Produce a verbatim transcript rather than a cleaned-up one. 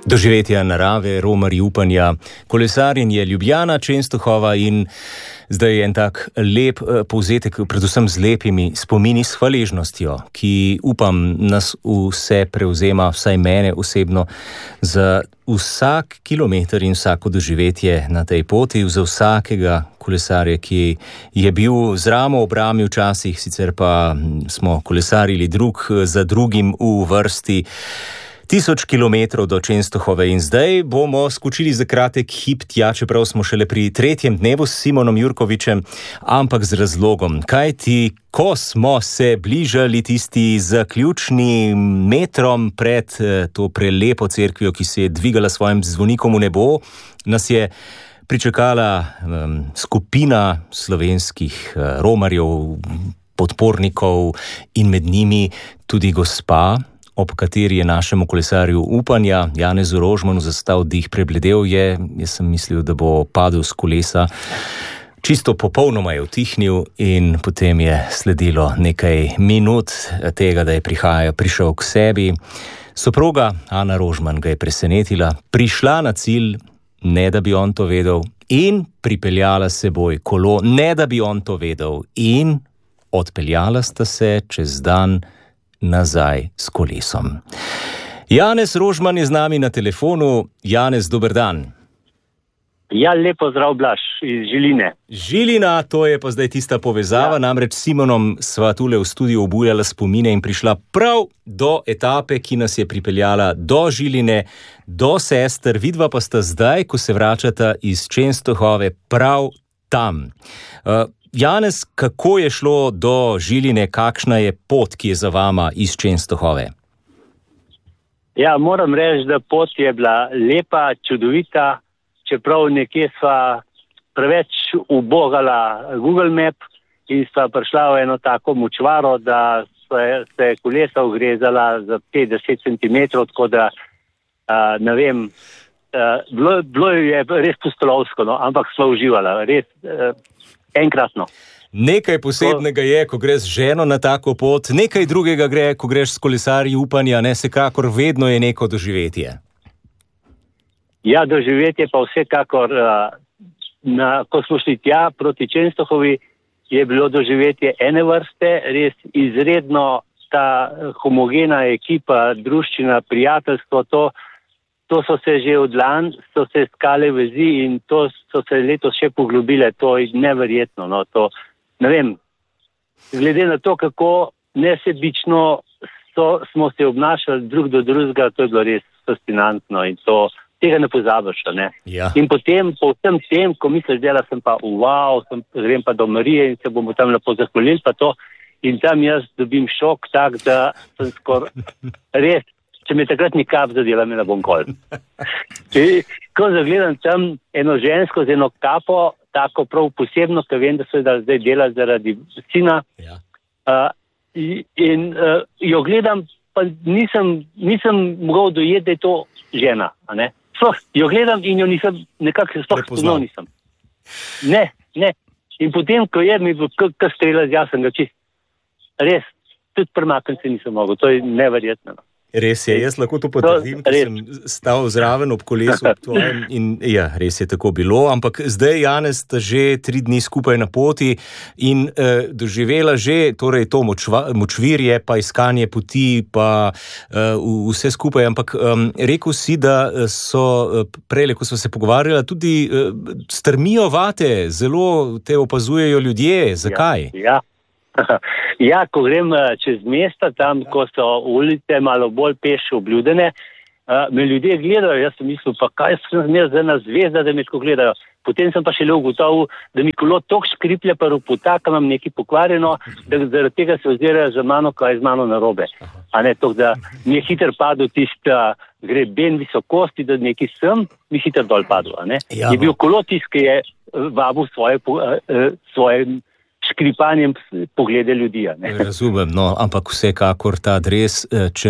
Doživetja narave, romarji upanja, kolesarjenje Ljubljana, Čenstohova in zdaj je en tak lep povzetek, predvsem z lepimi spomini, s hvaležnostjo, ki upam nas vse prevzema, vsaj mene osebno, za vsak kilometer in vsako doživetje na tej poti, za vsakega kolesarja, ki je bil z ramo ob rami včasih, sicer pa smo kolesarili drug za drugim v vrsti. Tisoč kilometrov do Čenstohove in zdaj bomo skočili za kratek hip tja, čeprav smo šele pri tretjem dnevu s Simonom Jurkovičem, ampak z razlogom. Kaj ti, ko smo se bližali tisti zaključni metrom pred to prelepo cerkvijo, ki se je dvigala svojim zvonikom v nebo, nas je pričakala um, skupina slovenskih uh, romarjev, podpornikov in med njimi tudi gospa, ob kateri je našemu kolesarju upanja, Janezu Rožmanu, zastal dih, prebledel je, jaz sem mislil, da bo padel z kolesa, čisto popolnoma je utihnil in potem je sledilo nekaj minut tega, da je prihaja, prišel k sebi. Soproga Ana Rožman ga je presenetila, prišla na cilj, ne da bi on to vedel, in pripeljala s seboj kolo, ne da bi on to vedel, in odpeljala sta se čez dan nazaj s kolesom. Janez Rožman je z nami na telefonu. Janez, dober dan. Ja, lepo zdrav, Blaž, iz Žiline. Žilina, to je pa zdaj tista povezava, ja. Namreč s Simonom sva tule v studiu obujala spomine in prišla prav do etape, ki nas je pripeljala do Žiline, do sester. Vidva pa sta zdaj, ko se vračata iz Čenstohove, prav tam. Uh, Janez, kako je šlo do Žiline, kakšna je pot, ki je za vama iz Čenstohove? Ja, moram reči, da pot je bila lepa, čudovita, čeprav nekje sva preveč ubogala Google Map in sva prišla v eno tako močvaro, da se je kolesa ugrezala za petdeset centimetrov, tako da uh, ne vem, uh, bilo, bilo je res pustolovsko, no, ampak sva uživala, res uh, enkratno. Nekaj posebnega je, ko greš z ženo na tako pot, nekaj drugega gre, ko greš s kolesarji upanja, ne, vsekakor vedno je neko doživetje. Ja, doživetje pa vsekakor, na, ko smo šli tja proti Čenstohovi, je bilo doživetje ene vrste, res izredno ta homogena ekipa, druščina, prijateljstvo, to To so se že od lan, so se skale vezi in to so se letos še poglobile, to je neverjetno. No, to, ne vem, glede na to, kako nesebično so, smo se obnašali drug do drugega, to je bilo res fascinantno in to, tega ne pozabiš. Ne? Ja. In potem, po vsem tem, ko misliš, da sem pa wow, sem, grem pa do Marije in se bomo tam lepo zahvalili, pa to, in tam jaz dobim šok tak, da sem skoraj res. Če me takrat ni kap zadela, me ne bom kol. Ko zagledam tam eno žensko z eno kapo, tako prav posebno, ki vem, da so da zdaj dela zaradi sina, ja. uh, in uh, jo gledam, pa nisem, nisem mogel dojeti, da je to žena. A ne? Sploh, jo gledam in jo nisem, nekako sploh spoznal nisem. Ne, ne. In potem, ko je mi v k strela z jasem, ga čist, res, tudi premakniti se nisem mogel, to je neverjetno. Res je, jaz lahko to potrdim, ker sem stal zraven ob kolesu tvojem in ja, res je tako bilo, ampak zdaj, Janez, sta že tri dni skupaj na poti in eh, doživela že torej to močva, močvirje, pa iskanje poti, pa eh, vse skupaj, ampak um, rekel si, da so prej, ko smo se pogovarjali, tudi eh, strmijo vate, zelo te opazujejo ljudje, zakaj? Ja, ja. Ja, ko grem čez mesta, tam, ko so ulice malo bolj peš obljudene, uh, me ljudje gledajo, jaz sem mislil, pa kaj sem imel za ena zvezda, da me tako gledajo. Potem sem pa šele ugotovil, da mi kolo tok škriplja pa ropota, ka imam nekaj pokvarjeno, da zaradi tega se ozirajo za mano, kaj je z mano narobe. A ne, tok, da mi je hiter padel tista greben visokosti, da nekaj sem, mi hiter dol padel. A ne? Ja, je bil kolo tist, ki je vabil svoje, uh, svoje škripanjem poglede ljudi. Ne? Razumem, no, ampak vsekakor ta dres, če